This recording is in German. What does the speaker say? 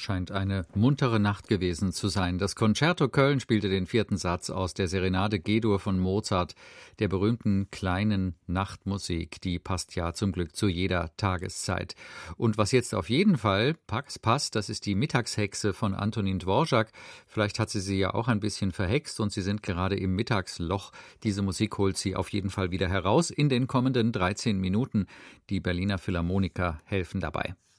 Scheint eine muntere Nacht gewesen zu sein. Das Concerto Köln spielte den 4. Satz aus der Serenade G-Dur von Mozart, der berühmten kleinen Nachtmusik. Die passt ja zum Glück zu jeder Tageszeit. Und was jetzt auf jeden Fall passt, das ist die Mittagshexe von Antonin Dvorak. Vielleicht hat sie ja auch ein bisschen verhext und Sie sind gerade im Mittagsloch. Diese Musik holt Sie auf jeden Fall wieder heraus in den kommenden 13 Minuten. Die Berliner Philharmoniker helfen dabei.